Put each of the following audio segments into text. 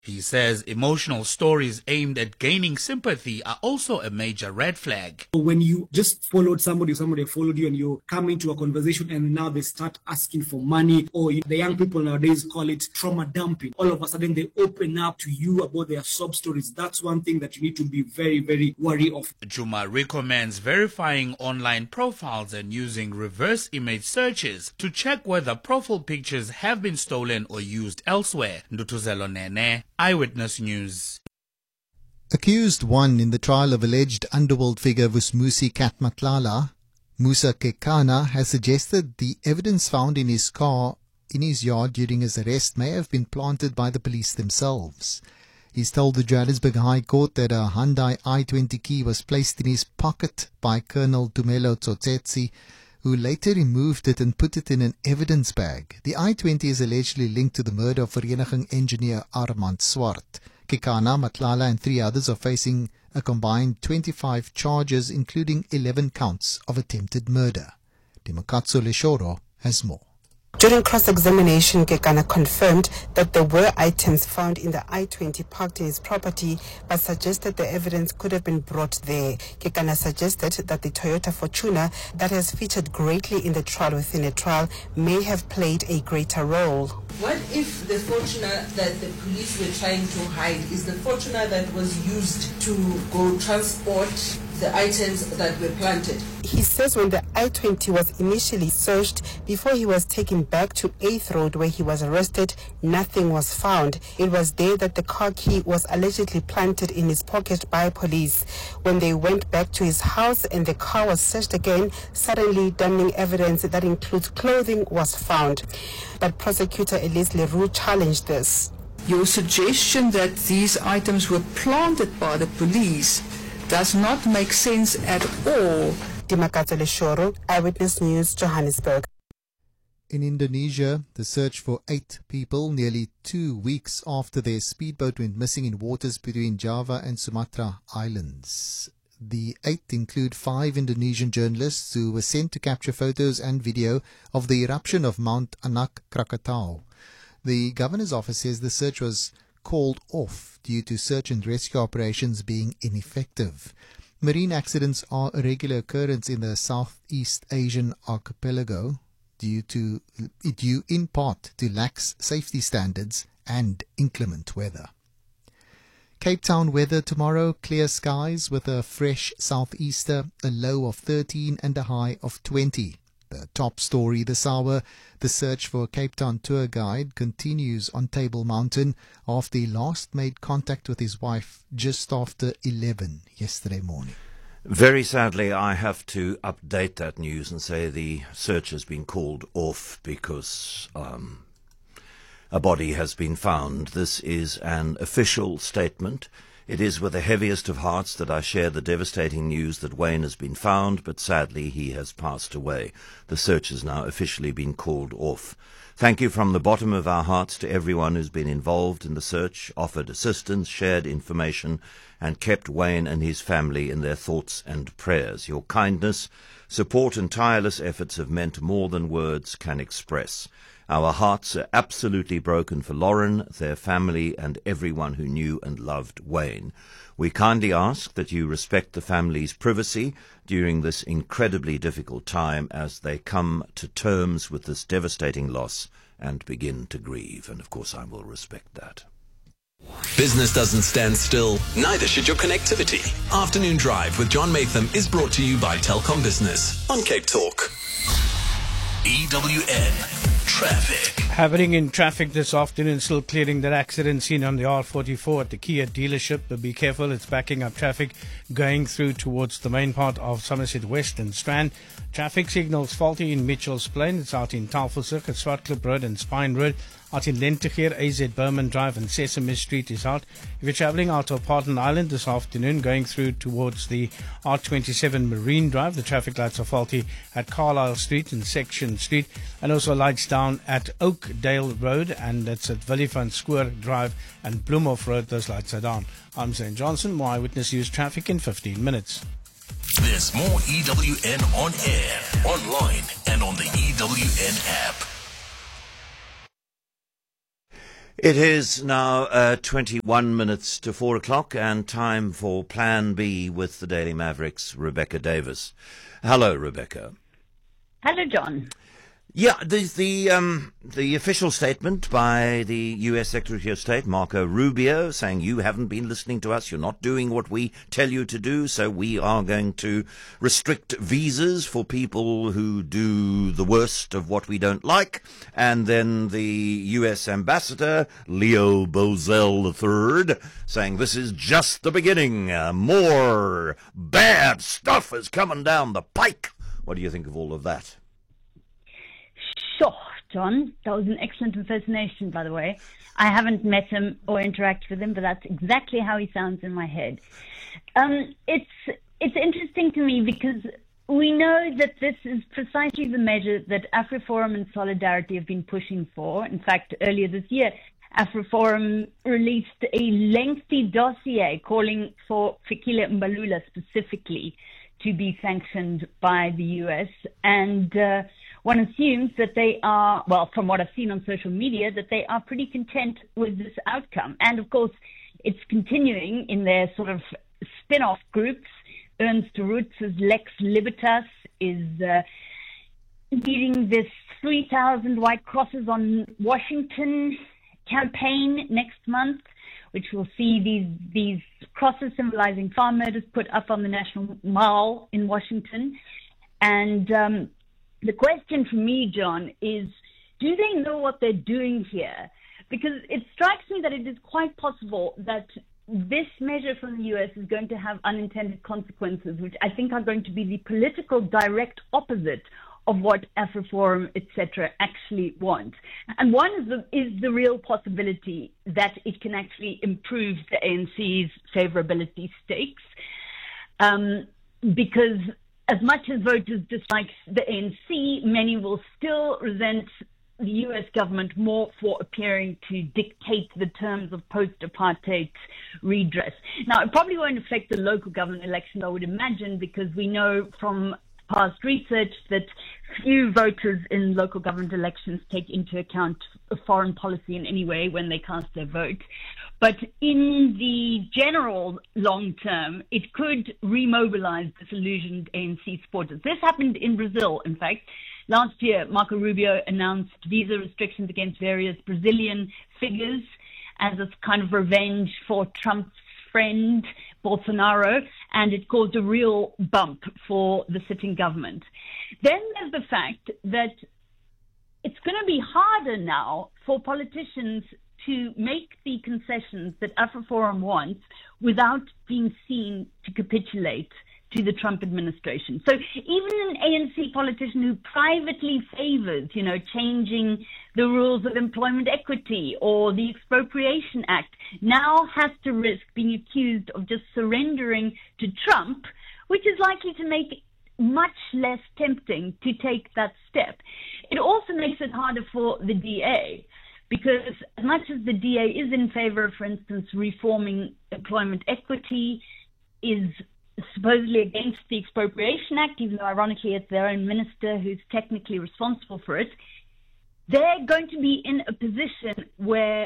He says emotional stories aimed at gaining sympathy are also a major red flag. When you just followed somebody followed you and you come into a conversation and now they start asking for money, or the young people nowadays call it trauma dumping. All of a sudden they open up to you about their sub stories. That's one thing that you need to be very, very wary of. Juma recommends verifying online profiles and using reverse image searches to check whether profile pictures have been stolen or used elsewhere. Ndutuzelo Nene, Eyewitness News. Accused one in the trial of alleged underworld figure Vusmusi Katmatlala, Musa Kekana, has suggested the evidence found in his car in his yard during his arrest may have been planted by the police themselves. He's told the Johannesburg High Court that a Hyundai i20 key was placed in his pocket by Colonel Tumelo Tsotsetsi, who later removed it and put it in an evidence bag. The i20 is allegedly linked to the murder of Vereniging engineer Armand Swart. Kekana, Matlala and 3 others are facing a combined 25 charges, including 11 counts of attempted murder. Demakatso Leshoro has more. During cross-examination, Kekana confirmed that there were items found in the i20 parked in his property, but suggested the evidence could have been brought there. Kekana suggested that the Toyota Fortuner that has featured greatly in the trial within a trial may have played a greater role. What if the Fortuner that the police were trying to hide is the Fortuner that was used to go transport the items that were planted? He says when the i20 was initially searched before he was taken back to 8th Road where he was arrested, nothing was found. It was there that the car key was allegedly planted in his pocket by police. When they went back to his house and the car was searched again, suddenly damning evidence that includes clothing was found. But prosecutor Elise Leroux challenged this. Your suggestion that these items were planted by the police does not make sense at all. Demakatso Leshoro, Eyewitness News, Johannesburg. In Indonesia, the search for 8 people nearly 2 weeks after their speedboat went missing in waters between Java and Sumatra Islands. The 8 include 5 Indonesian journalists who were sent to capture photos and video of the eruption of Mount Anak Krakatau. The governor's office says the search was called off due to search and rescue operations being ineffective. Marine accidents are a regular occurrence in the Southeast Asian archipelago due in part to lax safety standards and inclement weather. Cape Town weather tomorrow, clear skies with a fresh southeaster, a low of 13 and a high of 20. The top story this hour, the search for a Cape Town tour guide continues on Table Mountain after he last made contact with his wife just after 11 yesterday morning. Very sadly, I have to update that news and say the search has been called off because a body has been found. This is an official statement. It is with the heaviest of hearts that I share the devastating news that Wayne has been found, but sadly he has passed away. The search has now officially been called off. Thank you from the bottom of our hearts to everyone who's been involved in the search, offered assistance, shared information, and kept Wayne and his family in their thoughts and prayers. Your kindness, support and tireless efforts have meant more than words can express. Our hearts are absolutely broken for Lauren, their family, and everyone who knew and loved Wayne. We kindly ask that you respect the family's privacy during this incredibly difficult time as they come to terms with this devastating loss and begin to grieve. And of course I will respect that. Business doesn't stand still, neither should your connectivity. Afternoon Drive with John Matham is brought to you by Telkom Business on Cape Talk. EWN Traffic. Happening in traffic this afternoon, still clearing that accident seen on the R44 at the Kia dealership. But be careful, it's backing up traffic going through towards the main part of Somerset West and Strand. Traffic signals faulty in Mitchell's Plain. It's out in Tafelsig at Swartklip Road and Spine Road. Out in Lentegeur, AZ Berman Drive and Sesame Street is out. If you're travelling out of Parton Island this afternoon, going through towards the R27 Marine Drive, the traffic lights are faulty at Carlisle Street and Section Street, and also lights down at Oakdale Road, and that's at Valleyfront Square Drive and Bloemhof Road. Those lights are down. I'm Zane Johnson, more Eyewitness News traffic in 15 minutes. There's more EWN on air, online, and on the EWN app. It is now 21 minutes to 4 o'clock and time for Plan B with the Daily Mavericks, Rebecca Davis. Hello, Rebecca. Hello, John. Yeah, the official statement by the U.S. Secretary of State, Marco Rubio, saying you haven't been listening to us, you're not doing what we tell you to do, so we are going to restrict visas for people who do the worst of what we don't like. And then the U.S. Ambassador, Leo Bozell III, saying this is just the beginning. More bad stuff is coming down the pike. What do you think of all of that? Sure, John. That was an excellent impersonation, by the way. I haven't met him or interacted with him, but that's exactly how he sounds in my head. It's interesting to me because we know that this is precisely the measure that AfriForum and Solidarity have been pushing for. In fact, earlier this year, AfriForum released a lengthy dossier calling for Fikile Mbalula specifically to be sanctioned by the U.S. And one assumes that they are, well, from what I've seen on social media, that they are pretty content with this outcome. And, of course, it's continuing in their sort of spin-off groups. Ernst Rutz's Lex Libertas is leading this 3,000 White Crosses on Washington campaign next month, which will see these crosses symbolizing farm murders put up on the National Mall in Washington. And the question for me, John, is do they know what they're doing here? Because it strikes me that it is quite possible that this measure from the U.S. is going to have unintended consequences, which I think are going to be the political direct opposite of what AfriForum, etc., actually want. And one is the real possibility that it can actually improve the ANC's favorability stakes, because as much as voters dislike the ANC, many will still resent the U.S. government more for appearing to dictate the terms of post-apartheid redress. Now, it probably won't affect the local government elections, I would imagine, because we know from past research that few voters in local government elections take into account foreign policy in any way when they cast their vote. But in the general long term, it could remobilize disillusioned ANC supporters. This happened in Brazil, in fact. Last year, Marco Rubio announced visa restrictions against various Brazilian figures as a kind of revenge for Trump's friend, Bolsonaro, and it caused a real bump for the sitting government. Then there's the fact that it's going to be harder now for politicians to make the concessions that AfriForum wants without being seen to capitulate to the Trump administration. So even an ANC politician who privately favors, changing the rules of employment equity or the Expropriation Act now has to risk being accused of just surrendering to Trump, which is likely to make it much less tempting to take that step. It also makes it harder for the DA, because as much as the DA is in favor of, for instance, reforming employment equity, is supposedly against the Expropriation Act, even though ironically it's their own minister who's technically responsible for it, they're going to be in a position where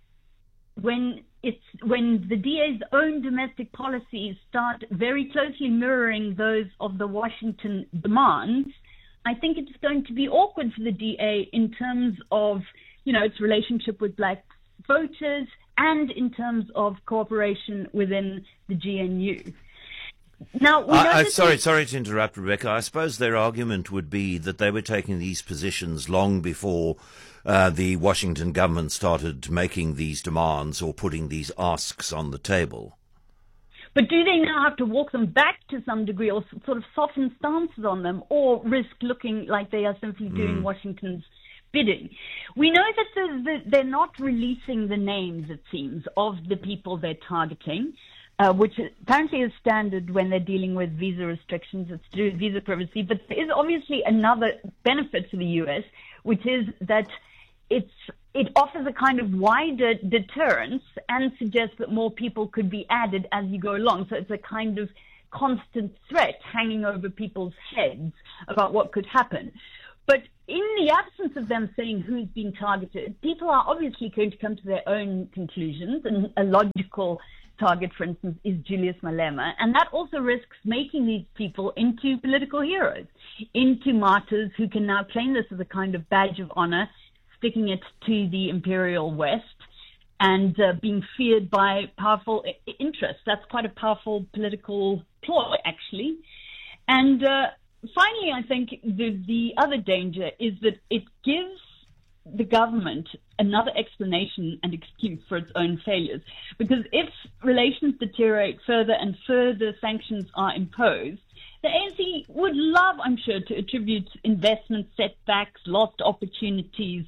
when the DA's own domestic policies start very closely mirroring those of the Washington demands, I think it's going to be awkward for the DA in terms of its relationship with black voters and in terms of cooperation within the GNU. Now, sorry to interrupt, Rebecca. I suppose their argument would be that they were taking these positions long before the Washington government started making these demands or putting these asks on the table. But do they now have to walk them back to some degree or sort of soften stances on them, or risk looking like they are simply doing Washington's bidding? We know that they're not releasing the names, it seems, of the people they're targeting, which apparently is standard when they're dealing with visa restrictions. It's to do with visa privacy. But there is obviously another benefit to the U.S., which is that it offers a kind of wider deterrence and suggests that more people could be added as you go along. So it's a kind of constant threat hanging over people's heads about what could happen. But in the absence of them saying who's being targeted, people are obviously going to come to their own conclusions, and a logical target, for instance, is Julius Malema, and that also risks making these people into political heroes, into martyrs who can now claim this as a kind of badge of honor, sticking it to the imperial West, and being feared by powerful interests. That's quite a powerful political ploy, actually. And finally, I think the other danger is that it gives the government another explanation and excuse for its own failures. Because if relations deteriorate further and further sanctions are imposed, the ANC would love, I'm sure, to attribute investment setbacks, lost opportunities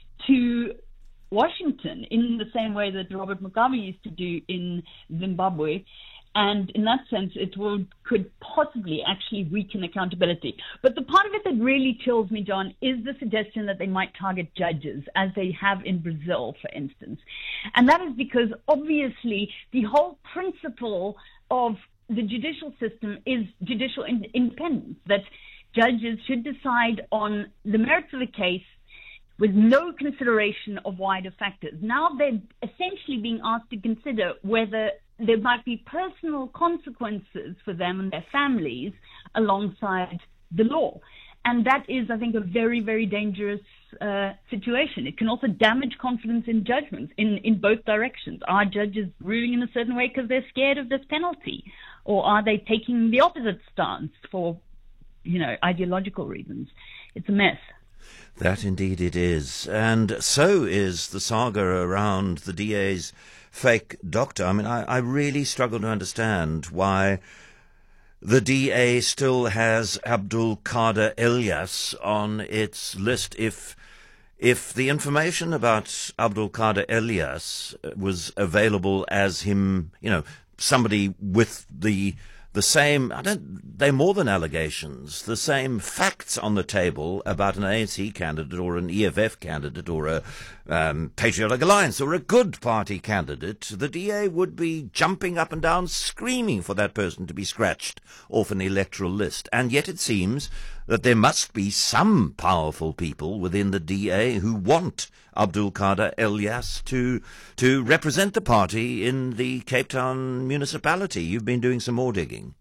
to Washington in the same way that Robert Mugabe used to do in Zimbabwe. And in that sense, it could possibly actually weaken accountability. But the part of it that really chills me, John, is the suggestion that they might target judges, as they have in Brazil, for instance. And that is because, obviously, the whole principle of the judicial system is judicial independence, that judges should decide on the merits of a case with no consideration of wider factors. Now they're essentially being asked to consider whether there might be personal consequences for them and their families alongside the law. And that is, I think, a very, very dangerous situation. It can also damage confidence in judgments in both directions. Are judges ruling in a certain way because they're scared of this penalty? Or are they taking the opposite stance for, ideological reasons? It's a mess. That indeed it is. And so is the saga around the DA's fake doctor. I mean, I really struggle to understand why the DA still has Abdul Kader Elias on its list. If the information about Abdul Kader Elias was available as him, somebody with the same, they're more than allegations, the same facts on the table about an ANC candidate or an EFF candidate or a Patriotic Alliance or a Good Party candidate, the DA would be jumping up and down screaming for that person to be scratched off an electoral list. And yet it seems that there must be some powerful people within the DA who want Abdul Kader Elias to represent the party in the Cape Town municipality. You've been doing some more digging.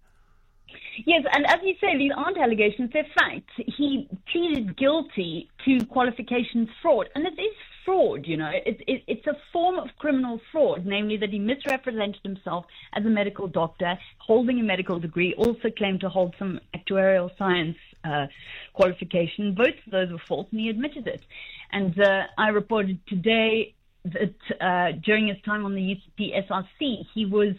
Yes, and as you say, these aren't allegations, they're facts. He pleaded guilty to qualifications fraud, and it is fraud, It's a form of criminal fraud, namely that he misrepresented himself as a medical doctor, holding a medical degree, also claimed to hold some actuarial science qualification. Both of those were false, and he admitted it. And I reported today that during his time on the UCP SRC, he was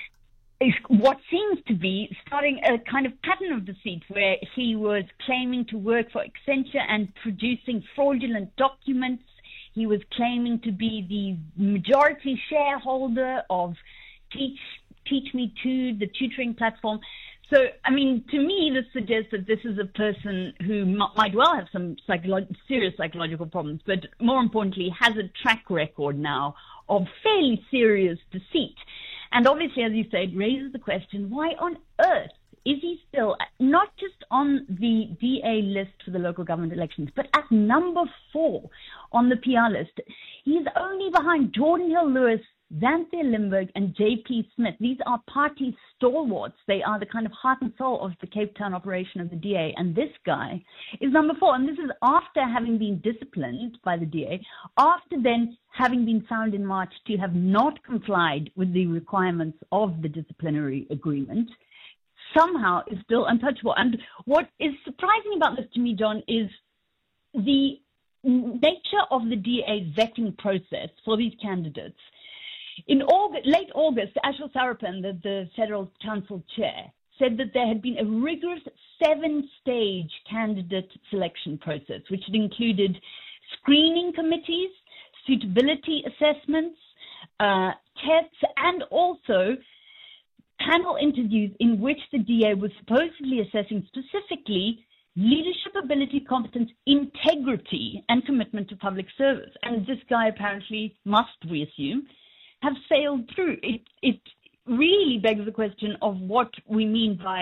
what seems to be starting a kind of pattern of deceit where he was claiming to work for Accenture and producing fraudulent documents. He was claiming to be the majority shareholder of Teach Me Too, the tutoring platform. So, I mean, to me, this suggests that this is a person who might well have some serious psychological problems, but more importantly, has a track record now of fairly serious deceit. And obviously, as you said, raises the question, why on earth is he still not just on the DA list for the local government elections, but at number 4 on the PR list? He's only behind Jordan Hill-Lewis, Xanthia Limburg, and J.P. Smith. These are party stalwarts. They are the kind of heart and soul of the Cape Town operation of the DA. And this guy is number 4. And this is after having been disciplined by the DA, after then having been found in March to have not complied with the requirements of the disciplinary agreement, somehow is still untouchable. And what is surprising about this to me, John, is the nature of the DA vetting process for these candidates. In late August, Ashwin Sarapan, the Federal Council chair, said that there had been a rigorous 7-stage candidate selection process, which had included screening committees, suitability assessments, tests, and also panel interviews in which the DA was supposedly assessing specifically leadership ability, competence, integrity, and commitment to public service. And this guy apparently must, we assume, have sailed through. It really begs the question of what we mean by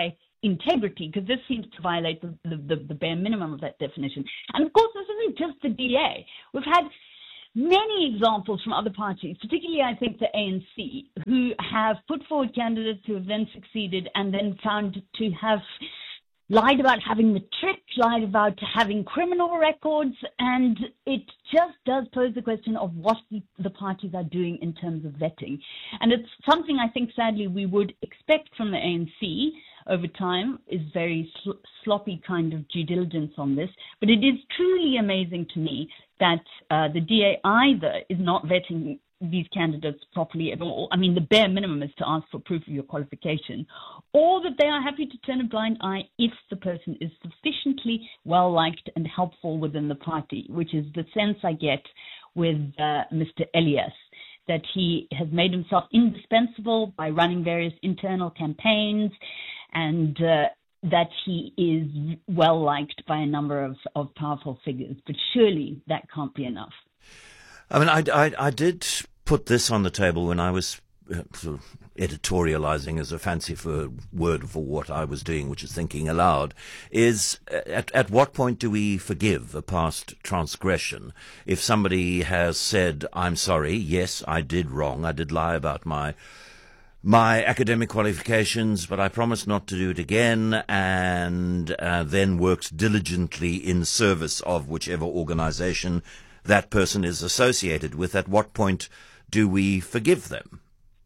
integrity, because this seems to violate the bare minimum of that definition. And of course, this isn't just the DA. We've had many examples from other parties, particularly I think the ANC, who have put forward candidates who have then succeeded and then found to have lied about having the trick, lied about having criminal records, and it just does pose the question of what the parties are doing in terms of vetting. And it's something I think, sadly, we would expect from the ANC over time, is very sloppy kind of due diligence on this. But it is truly amazing to me that the DA either is not vetting these candidates properly at all. I mean, the bare minimum is to ask for proof of your qualification, or that they are happy to turn a blind eye if the person is sufficiently well-liked and helpful within the party, which is the sense I get with Mr. Elias, that he has made himself indispensable by running various internal campaigns, and that he is well-liked by a number of powerful figures. But surely that can't be enough. I mean, I did put this on the table when I was sort of editorializing, as a fancy for word for what I was doing, which is thinking aloud, is at what point do we forgive a past transgression? If somebody has said, I'm sorry, yes, I did wrong, I did lie about my academic qualifications, but I promise not to do it again, and then works diligently in service of whichever organization that person is associated with, at what point do we forgive them?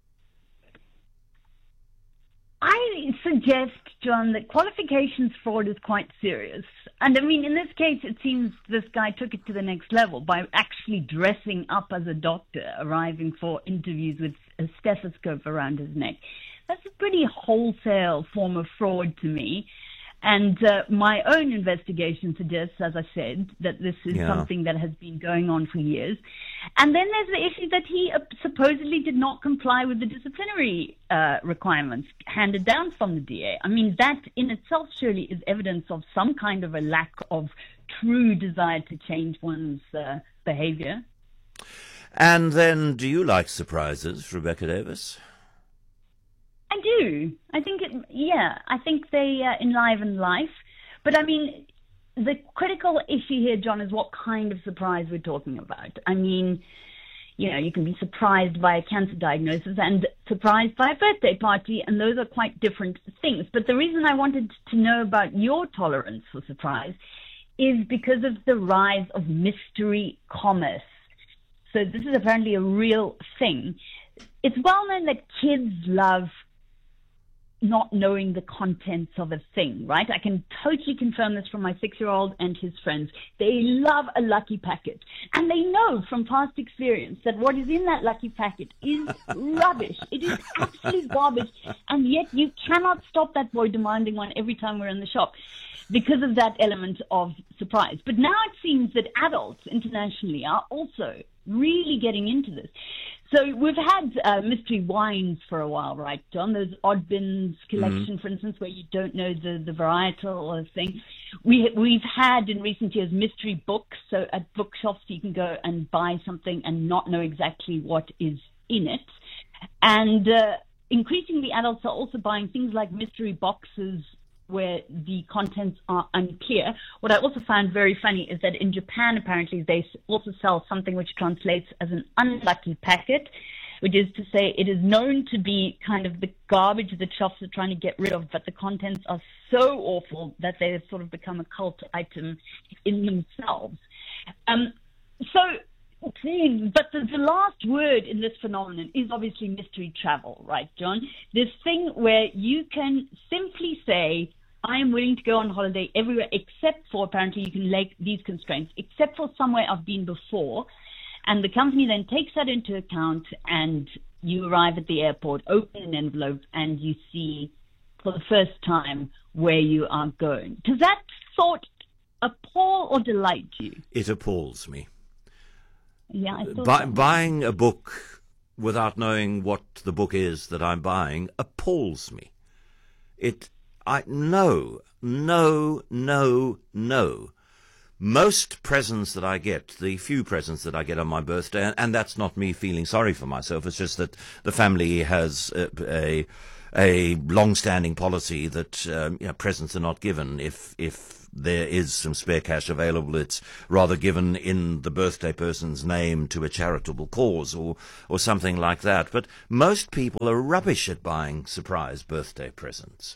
I suggest, John, that qualifications fraud is quite serious. And I mean, in this case, it seems this guy took it to the next level by actually dressing up as a doctor, arriving for interviews with a stethoscope around his neck. That's a pretty wholesale form of fraud to me. And my own investigation suggests, as I said, that this is something that has been going on for years. And then there's the issue that he supposedly did not comply with the disciplinary requirements handed down from the DA. I mean, that in itself surely is evidence of some kind of a lack of true desire to change one's behavior. And then, do you like surprises, Rebecca Davis? I do. I think I think they enliven life. But I mean, the critical issue here, John, is what kind of surprise we're talking about. I mean, you know, you can be surprised by a cancer diagnosis and surprised by a birthday party, and those are quite different things. But the reason I wanted to know about your tolerance for surprise is because of the rise of mystery commerce. So this is apparently a real thing. It's well known that kids love not knowing the contents of a thing, right? I can totally confirm this from my 6-year-old and his friends. They love a lucky packet. And they know from past experience that what is in that lucky packet is rubbish. It is absolute garbage. And yet you cannot stop that boy demanding one every time we're in the shop because of that element of surprise. But now it seems that adults internationally are also really getting into this. So we've had mystery wines for a while, right, John? Those odd bins collection, for instance, where you don't know the varietal or thing. We've had in recent years mystery books. So at bookshops you can go and buy something and not know exactly what is in it. And increasingly adults are also buying things like mystery boxes where the contents are unclear. What I also found very funny is that in Japan, apparently, they also sell something which translates as an unlucky packet, which is to say it is known to be kind of the garbage that shops are trying to get rid of, but the contents are so awful that they have sort of become a cult item in themselves. But the last word in this phenomenon is obviously mystery travel, right, John? This thing where you can simply say, I am willing to go on holiday everywhere except for, apparently you can lay these constraints, except for somewhere I've been before. And the company then takes that into account and you arrive at the airport, open an envelope, and you see for the first time where you are going. Does that thought appall or delight you? It appalls me. Yeah, I thought buying a book without knowing what the book is that I'm buying appalls me. No. most presents that I get, the few presents that I get on my birthday, and that's not me feeling sorry for myself, it's just that the family has a long-standing policy that presents are not given. If there is some spare cash available, it's rather given in the birthday person's name to a charitable cause or something like that. But most people are rubbish at buying surprise birthday presents.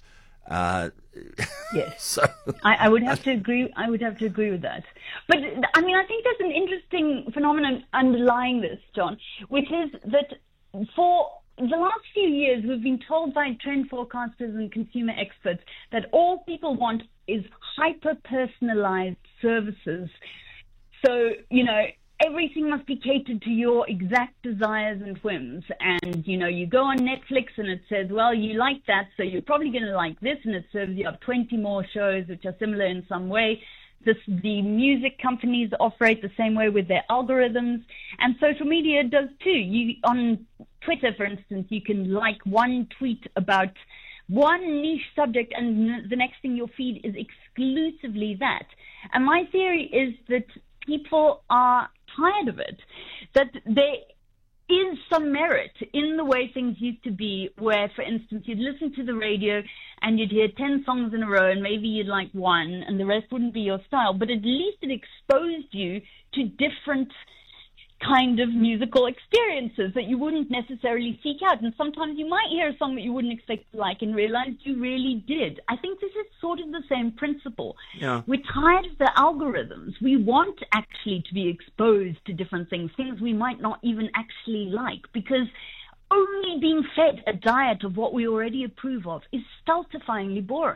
Yes, so I would have to agree. I would have to agree with that. But I mean, I think there's an interesting phenomenon underlying this, John, which is that for the last few years, we've been told by trend forecasters and consumer experts that all people want is hyper-personalized services. So, everything must be catered to your exact desires and whims. And, you go on Netflix and it says, well, you like that, so you're probably going to like this, and it serves you up 20 more shows which are similar in some way. The music companies operate the same way with their algorithms, and social media does too. On Twitter, for instance, you can like one tweet about one niche subject, and the next thing you'll feed is exclusively that. And my theory is that people are tired of it, that there is some merit in the way things used to be, where, for instance, you'd listen to the radio and you'd hear 10 songs in a row and maybe you'd like one and the rest wouldn't be your style, but at least it exposed you to different kind of musical experiences that you wouldn't necessarily seek out. And sometimes you might hear a song that you wouldn't expect to like and realize you really did. I think this is sort of the same principle. Yeah. We're tired of the algorithms. We want actually to be exposed to different things we might not even actually like, because only being fed a diet of what we already approve of is stultifyingly boring.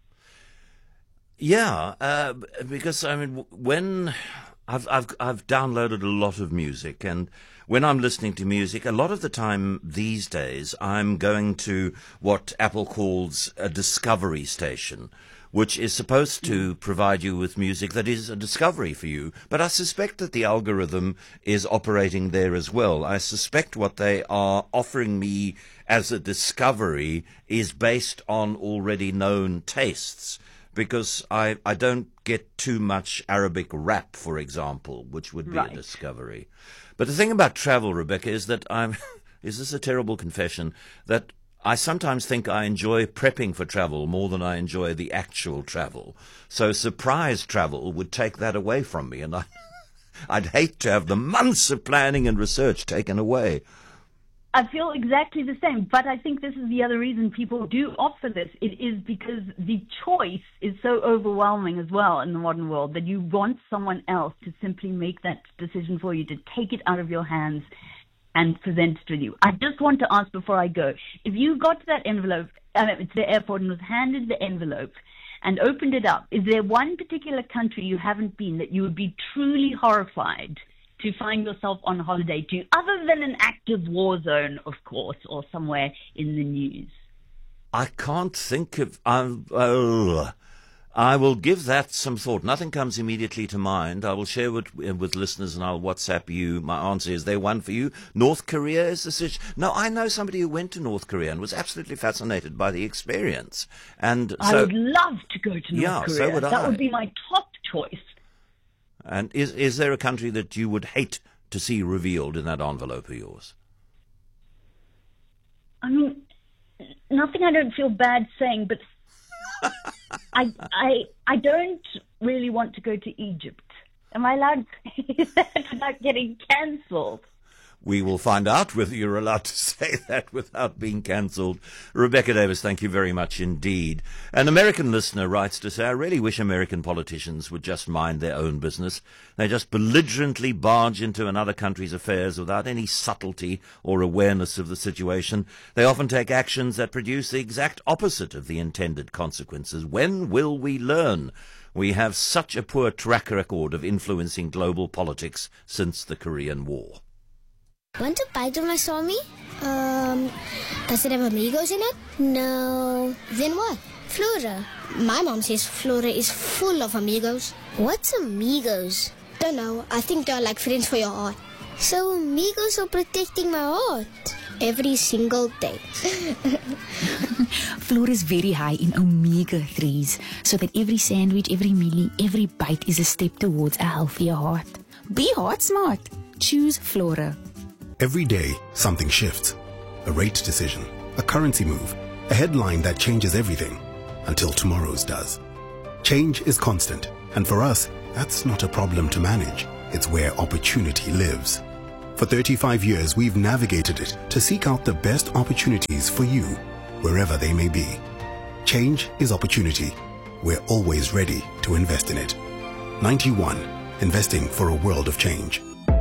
Yeah, because I mean, when I've downloaded a lot of music, and when I'm listening to music, a lot of the time these days I'm going to what Apple calls a discovery station, which is supposed to provide you with music that is a discovery for you. But I suspect that the algorithm is operating there as well. I suspect what they are offering me as a discovery is based on already known tastes, because I don't get too much Arabic rap, for example, which would be Right. a discovery. But the thing about travel, Rebecca, is that is this a terrible confession, that I sometimes think I enjoy prepping for travel more than I enjoy the actual travel. So surprise travel would take that away from me, and I'd hate to have the months of planning and research taken away. I feel exactly the same, but I think this is the other reason people do opt for this. It is because the choice is so overwhelming as well in the modern world that you want someone else to simply make that decision for you, to take it out of your hands and present it to you. I just want to ask before I go, if you got to that envelope to the airport and was handed the envelope and opened it up, is there one particular country you haven't been that you would be truly horrified to find yourself on holiday to, other than an active war zone, of course, or somewhere in the news? I can't think of... I will give that some thought. Nothing comes immediately to mind. I will share with listeners, and I'll WhatsApp you. My answer is there one for you. North Korea is the situation. No, I know somebody who went to North Korea and was absolutely fascinated by the experience. And so, I would love to go to North Korea. So would I. That would be my top choice. And is there a country that you would hate to see revealed in that envelope of yours? I mean, nothing I don't feel bad saying, but I don't really want to go to Egypt. Am I allowed to say that without getting cancelled? We will find out whether you're allowed to say that without being cancelled. Rebecca Davis, thank you very much indeed. An American listener writes to say, I really wish American politicians would just mind their own business. They just belligerently barge into another country's affairs without any subtlety or awareness of the situation. They often take actions that produce the exact opposite of the intended consequences. When will we learn? We have such a poor track record of influencing global politics since the Korean War. Want to bite on my Swami? Does it have amigos in it? No. Then what? Flora. My mom says Flora is full of amigos. What's amigos? Don't know. I think they're like friends for your heart. So amigos are protecting my heart. every single day. Flora is very high in omega-3s, so that every sandwich, every mealie, every bite is a step towards a healthier heart. Be heart smart. Choose Flora. Every day, something shifts. A rate decision, a currency move, a headline that changes everything, until tomorrow's does. Change is constant, and for us, that's not a problem to manage. It's where opportunity lives. For 35 years, we've navigated it to seek out the best opportunities for you, wherever they may be. Change is opportunity. We're always ready to invest in it. 91, investing for a world of change.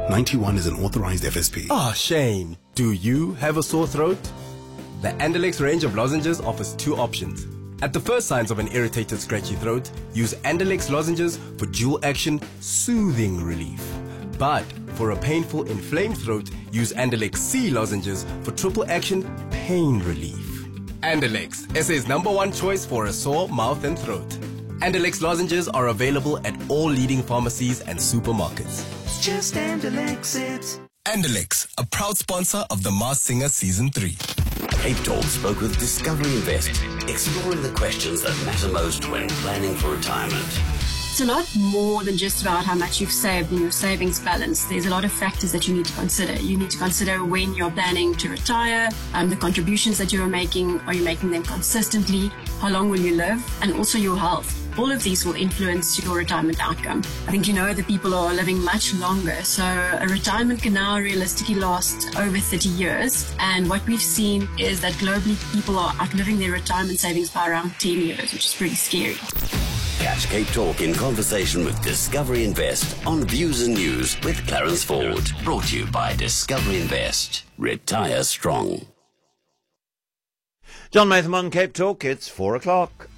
91 is an authorized FSP. Oh, Shane, do you have a sore throat? The Andalex range of lozenges offers 2 options. At the first signs of an irritated, scratchy throat, use Andalex lozenges for dual action, soothing relief. But for a painful, inflamed throat, use Andalex C lozenges for triple action, pain relief. Andalex, SA's #1 choice for a sore mouth and throat. Andalex lozenges are available at all leading pharmacies and supermarkets. It's just Andalex, it's Andalex, a proud sponsor of The Masked Singer Season 3. Cape Talk spoke with Discovery Invest, exploring the questions that matter most when planning for retirement. It's a lot more than just about how much you've saved in your savings balance. There's a lot of factors that you need to consider. You need to consider when you're planning to retire, the contributions that you're making. Are you making them consistently? How long will you live? And also your health. All of these will influence your retirement outcome. I think you know that people are living much longer, so a retirement can now realistically last over 30 years. And what we've seen is that globally people are outliving their retirement savings by around 10 years, which is pretty scary. Catch Cape Talk in conversation with Discovery Invest on Views and News with Clarence Ford. Brought to you by Discovery Invest. Retire strong. John Maytham on Cape Talk. It's 4 o'clock.